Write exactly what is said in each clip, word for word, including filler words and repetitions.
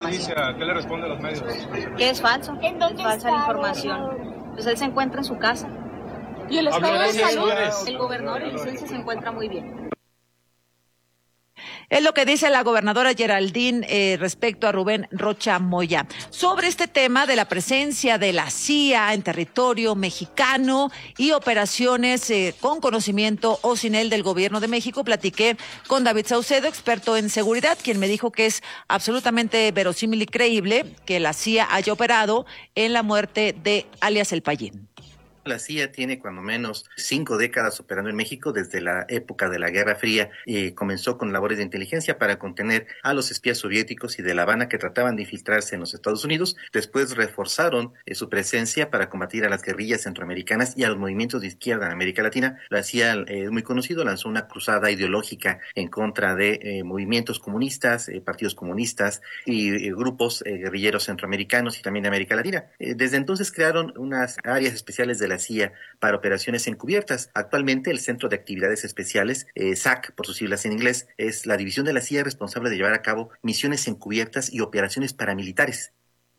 información. dice? ¿Qué le responde a los medios? Que es falso, ¿En dónde es falsa está, la información. gobernador? Pues él se encuentra en su casa. ¿Y el estado de salud? El gobernador de licencia se encuentra muy bien. Es lo que dice la gobernadora Geraldine eh, respecto a Rubén Rocha Moya. Sobre este tema de la presencia de la C I A en territorio mexicano y operaciones eh, con conocimiento o sin él del gobierno de México, platiqué con David Saucedo, experto en seguridad, quien me dijo que es absolutamente verosímil y creíble que la C I A haya operado en la muerte de alias El Payín. La C I A tiene cuando menos cinco décadas operando en México desde la época de la Guerra Fría. Eh, comenzó con labores de inteligencia para contener a los espías soviéticos y de La Habana que trataban de infiltrarse en los Estados Unidos. Después reforzaron eh, su presencia para combatir a las guerrillas centroamericanas y a los movimientos de izquierda en América Latina. La C I A, eh, muy conocido, lanzó una cruzada ideológica en contra de eh, movimientos comunistas, eh, partidos comunistas y eh, grupos eh, guerrilleros centroamericanos y también de América Latina. Eh, desde entonces crearon unas áreas especiales de la C I A para operaciones encubiertas. Actualmente el Centro de Actividades Especiales, eh, S A C por sus siglas en inglés, es la división de la C I A responsable de llevar a cabo misiones encubiertas y operaciones paramilitares.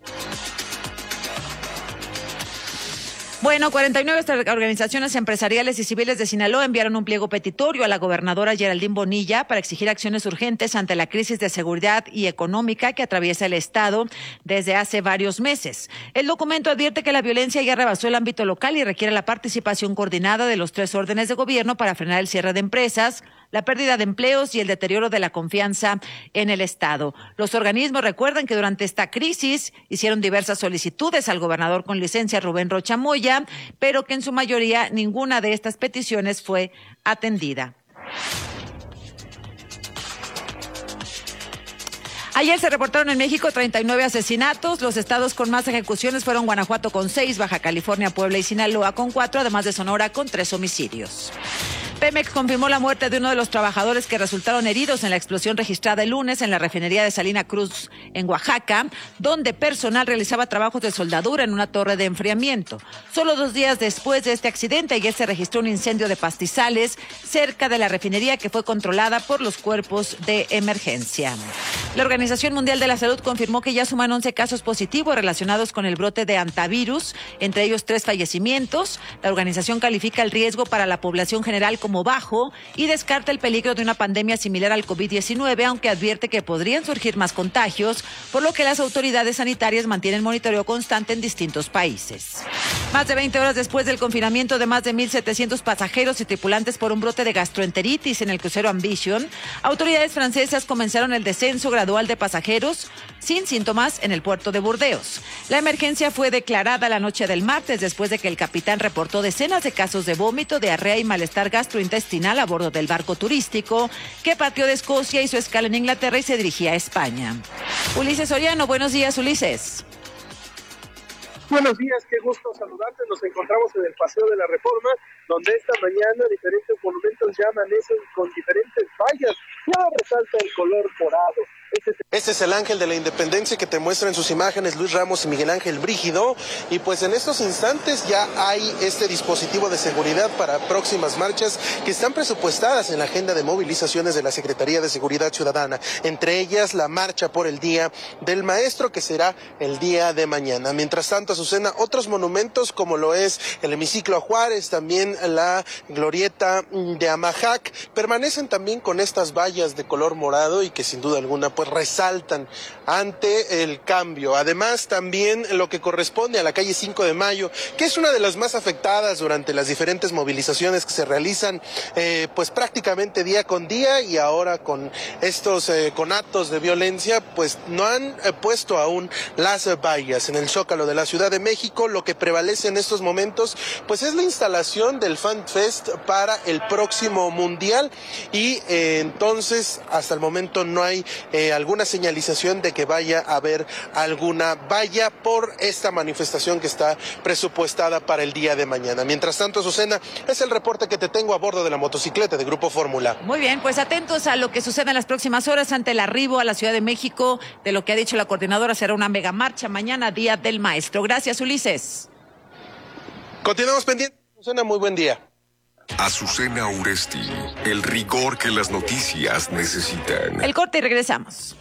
Bueno, cuarenta y nueve organizaciones empresariales y civiles de Sinaloa enviaron un pliego petitorio a la gobernadora Geraldine Bonilla para exigir acciones urgentes ante la crisis de seguridad y económica que atraviesa el Estado desde hace varios meses. El documento advierte que la violencia ya rebasó el ámbito local y requiere la participación coordinada de los tres órdenes de gobierno para frenar el cierre de empresas, la pérdida de empleos y el deterioro de la confianza en el Estado. Los organismos recuerdan que durante esta crisis hicieron diversas solicitudes al gobernador con licencia Rubén Rocha Moya, pero que en su mayoría ninguna de estas peticiones fue atendida. Ayer se reportaron en México treinta y nueve asesinatos. Los estados con más ejecuciones fueron Guanajuato con seis, Baja California, Puebla y Sinaloa con cuatro, además de Sonora con tres homicidios. Pemex confirmó la muerte de uno de los trabajadores que resultaron heridos en la explosión registrada el lunes en la refinería de Salina Cruz, en Oaxaca, donde personal realizaba trabajos de soldadura en una torre de enfriamiento. Solo dos días después de este accidente, ayer se registró un incendio de pastizales cerca de la refinería que fue controlada por los cuerpos de emergencia. La Organización Mundial de la Salud confirmó que ya suman once casos positivos relacionados con el brote de hantavirus, entre ellos tres fallecimientos. La organización califica el riesgo para la población general como como bajo y descarta el peligro de una pandemia similar al COVID diecinueve, aunque advierte que podrían surgir más contagios, por lo que las autoridades sanitarias mantienen monitoreo constante en distintos países. Más de veinte horas después del confinamiento de más de mil setecientos pasajeros y tripulantes por un brote de gastroenteritis en el crucero Ambition, autoridades francesas comenzaron el descenso gradual de pasajeros sin síntomas en el puerto de Burdeos. La emergencia fue declarada la noche del martes después de que el capitán reportó decenas de casos de vómito, diarrea y malestar gastrointestinal a bordo del barco turístico que partió de Escocia, hizo escala en Inglaterra y se dirigía a España. Ulises Soriano, buenos días, Ulises. Buenos días, qué gusto saludarte. Nos encontramos en el Paseo de la Reforma, donde esta mañana diferentes monumentos ya amanecen con diferentes vallas. Ya resalta el color morado. Este es... este es el Ángel de la Independencia que te muestra en sus imágenes Luis Ramos y Miguel Ángel Brígido. Y pues en estos instantes ya hay este dispositivo de seguridad para próximas marchas que están presupuestadas en la agenda de movilizaciones de la Secretaría de Seguridad Ciudadana. Entre ellas la marcha por el Día del Maestro, que será el día de mañana. Mientras tanto, Azucena, otros monumentos como lo es el Hemiciclo a Juárez, también la Glorieta de Amajac, permanecen también con estas vallas de color morado y que sin duda alguna pues resaltan ante el cambio. Además, también lo que corresponde a la calle cinco de mayo, que es una de las más afectadas durante las diferentes movilizaciones que se realizan eh, pues prácticamente día con día, y ahora con estos eh, conatos de violencia pues no han eh, puesto aún las vallas. En el Zócalo de la Ciudad de México lo que prevalece en estos momentos pues es la instalación del Fan Fest para el próximo Mundial, y eh, entonces hasta el momento no hay eh, alguna señalización de que vaya a haber alguna valla por esta manifestación que está presupuestada para el día de mañana. Mientras tanto, Azucena, es el reporte que te tengo a bordo de la motocicleta de Grupo Fórmula. Muy bien, pues atentos a lo que suceda en las próximas horas ante el arribo a la Ciudad de México de lo que ha dicho la coordinadora. Será una mega marcha mañana, Día del Maestro. Gracias, Ulises. Continuamos pendientes. Azucena, muy buen día. Azucena Uresti, el rigor que las noticias necesitan. El corte y regresamos.